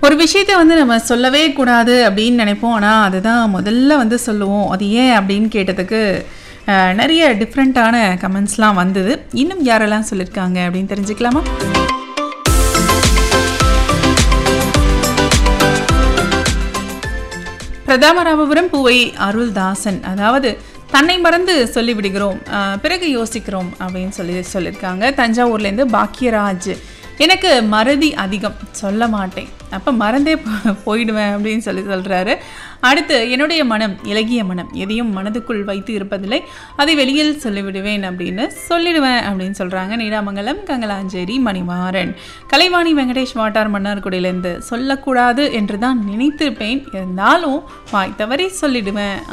ஒரு விஷயத்த வந்து நம்ம சொல்லவே கூடாது அப்படின்னு நினைப்போம். ஆனால் அதுதான் முதல்ல வந்து சொல்லுவோம். அது ஏன் அப்படின்னு கேட்டதுக்கு நிறைய டிஃப்ரெண்ட்டான கமெண்ட்ஸ்லாம் வந்தது. இன்னும் யாரெல்லாம் சொல்லியிருக்காங்க அப்படின்னு தெரிஞ்சுக்கலாமா? பிரதாமராமபுரம் பூவை அருள்தாசன், அதாவது தன்னை மறந்து சொல்லிவிடுகிறோம், பிறகு யோசிக்கிறோம் அப்படின்னு சொல்லியிருக்காங்க. தஞ்சாவூர்லேருந்து பாக்கியராஜ், எனக்கு மறதி அதிகம், சொல்ல மாட்டேன், அப்போ மறந்தே போயிடுவேன் அப்படின்னு சொல்கிறாரு. அடுத்து, என்னுடைய மனம் இலகிய மனம், எதையும் மனதுக்குள் வைத்து இருப்பதில்லை, அதை வெளியில் சொல்லிவிடுவேன் அப்படின்னு சொல்லிடுவேன் அப்படின்னு சொல்கிறாங்க. நீடாமங்கலம் கங்கலாஞ்சேரி மணிமாறன். கலைவாணி வெங்கடேஷ் வாட்டார் மன்னார்குடியிலேருந்து, சொல்லக்கூடாது என்று தான் நினைத்திருப்பேன், இருந்தாலும் வாய் தவறி சொல்லிடுவேன்